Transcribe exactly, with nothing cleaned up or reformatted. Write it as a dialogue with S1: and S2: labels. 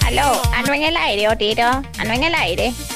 S1: Aló, ando en el aire, Otito. Ando en el aire.